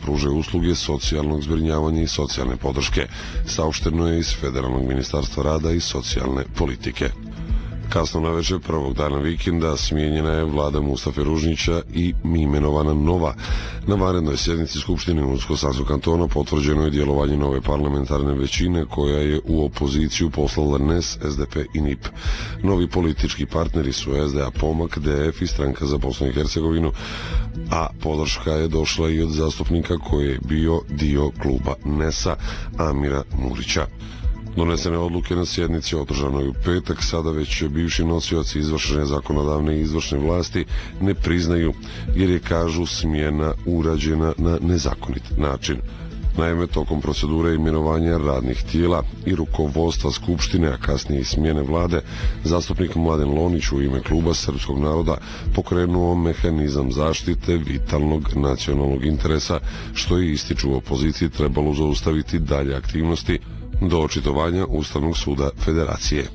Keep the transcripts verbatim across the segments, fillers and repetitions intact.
pružaju usluge socijalnog zbrinjavanja i socijalne podrške, saopšteno je iz Federalnog ministarstva rada i socijalne politike. Kasno na večer prvog dana vikenda smijenjena je vlada Mustafe Ružnića i imenovana nova. Na vanrednoj sjednici Skupštine Unsko-Sanskog kantona potvrđeno je djelovanje nove parlamentarne većine koja je u opoziciju poslala N E S, S D P i N I P. Novi politički partneri su S D A Pomak, D F i Stranka za Bosnu i Hercegovinu, a podrška je došla i od zastupnika koji je bio dio kluba N E S-a, Amira Murića. Donesene odluke na sjednici održanoj u petak sada već bivši nosioci izvršne zakonodavne i izvršne vlasti ne priznaju, jer je, kažu, smjena urađena na nezakonit način. Naime, tokom procedure imenovanja radnih tijela i rukovodstva Skupštine, a kasnije i smjene vlade, zastupnik Mladen Lonić u ime kluba Srpskog naroda pokrenuo mehanizam zaštite vitalnog nacionalnog interesa, što je, ističu u opoziciji, trebalo zaustaviti dalje aktivnosti do očitovanja Ustavnog suda Federacije.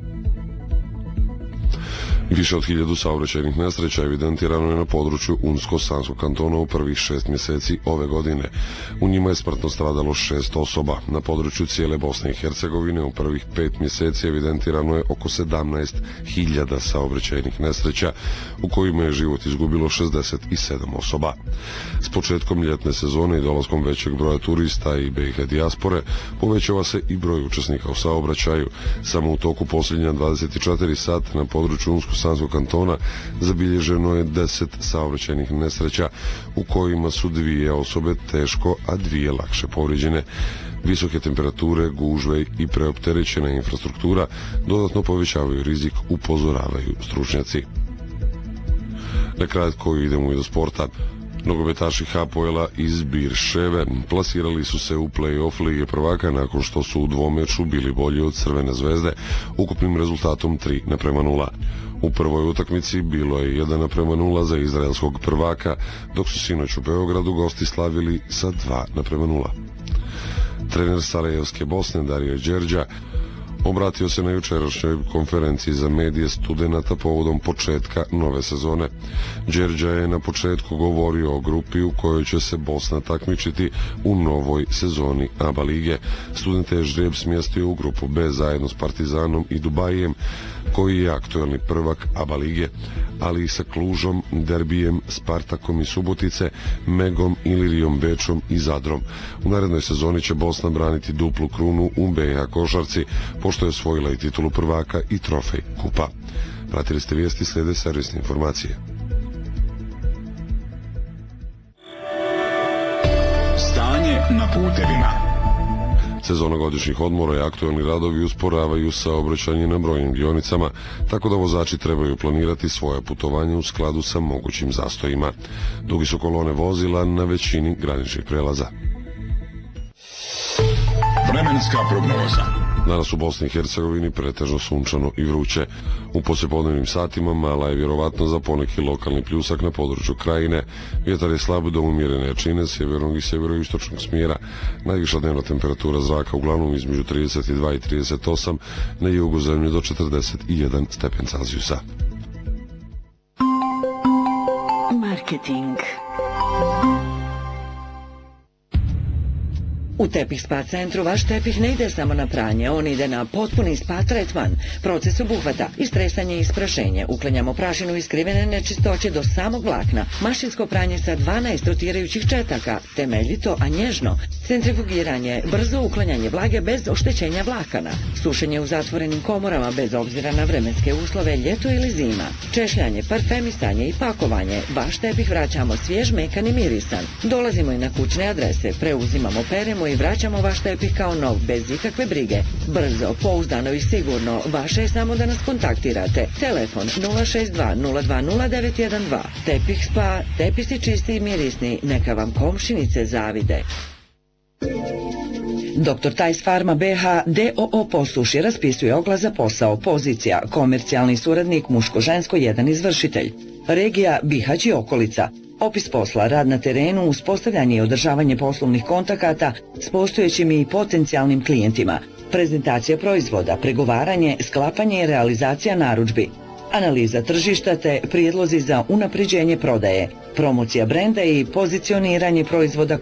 Više od hiljadu saobraćajnih nesreća evidentirano je na području Unsko-Sanskog kantona u prvih šest mjeseci ove godine. U njima je smrtno stradalo šest osoba. Na području cijele Bosne i Hercegovine u prvih pet mjeseci evidentirano je oko sedamnaest hiljada saobraćajnih nesreća, u kojima je život izgubilo šezdeset sedam osoba. S početkom ljetne sezone i dolaskom većeg broja turista i B iH dijaspore povećava se i broj učesnika u saobraćaju. Samo u toku posljednja dvadeset četiri sata na području Unsko-Sanskog kantona zabilježeno je deset saobraćajnih nesreća, u kojima su dvije osobe teško, a dvije lakše povrijeđene. Visoke temperature, gužve i preopterećena infrastruktura dodatno povećavaju rizik, upozoravaju stručnjaci. Na kratko idemo i do sporta. Nogometaši Hapoela iz Birševe plasirali su se u play-off Lige prvaka nakon što su u dvomeču bili bolji od Crvene zvezde ukupnim rezultatom tri naprema nula. U prvoj utakmici bilo je jedan naprema nula za izraelskog prvaka, dok su sinoć u Beogradu gosti slavili sa dva naprema nula. Trener Sarajevske Bosne Dario Đerđa obratio se na jučerašnjoj konferenciji za medije studenata povodom početka nove sezone. Đerđa je na početku govorio o grupi u kojoj će se Bosna takmičiti u novoj sezoni A B A lige. Studente je ždrijeb smjestio u grupu B zajedno s Partizanom i Dubajijem, koji je aktuelni prvak A B A lige, ali i sa Klužom, Derbijem, Spartakom i Subotice, Megom, Ilirijom, Bečom i Zadrom. U narednoj sezoni će Bosna braniti duplu krunu u B iH košarci, pošto je osvojila i titulu prvaka i trofej kupa. Pratili ste vijesti, slijede servisne informacije. Stanje na putevima. Sezona godišnjih odmora i aktualni radovi usporavaju saobraćanje na brojnim dionicama, tako da vozači trebaju planirati svoje putovanje u skladu sa mogućim zastojima. Dugi su kolone vozila na većini graničnih prelaza. Vremenska prognoza. Danas u Bosni i Hercegovini pretežno sunčano i vruće. U poslijepodnevnim satima mala je vjerovatno za poneki lokalni pljusak na području Krajine. Vjetar je slab do umjerene jačine sjevernog i sjeveroistočnog smjera. Najviša dnevna temperatura zraka uglavnom između trideset dva i trideset osam, na jugu zemlje do četrdeset jedan stepen Celzijusa. Marketing. U Tepih Spa centru vaš tepih ne ide samo na pranje, on ide na potpuni spa tretman. Proces obuhvata istresanje i isprašenje. Uklanjamo prašinu i skrivene nečistoće do samog vlakna. Mašinsko pranje sa dvanaest rotirajućih četaka, temeljito, a nježno. Centrifugiranje, brzo uklanjanje vlage bez oštećenja vlakana. Sušenje u zatvorenim komorama bez obzira na vremenske uslove, ljeto ili zima. Češljanje, parfemisanje i pakovanje. Vaš tepih vraćamo svjež, mekan i mirisan. Dolazimo i na kućne adrese, preuzimamo, peremo i vraćamo vaš tepih kao nov, bez ikakve brige. Brzo, pouzdano i sigurno, vaše je samo da nas kontaktirate. Telefon nula šest dva nula dva nula devet jedan dva. Tepih Spa, tepisi čisti i mirisni, neka vam komšinice zavide. Doktor Tajs Farma B H D O O Poslušje raspisuje oglas za posao. Pozicija komercijalni suradnik muško-žensko jedan izvršitelj. Regija Bihać i okolica. Opis posla, rad na terenu, uspostavljanje i održavanje poslovnih kontakata s postojećim i potencijalnim klijentima, prezentacija proizvoda, pregovaranje, sklapanje i realizacija narudžbi, analiza tržišta te prijedlozi za unapređenje prodaje, promocija brenda i pozicioniranje proizvoda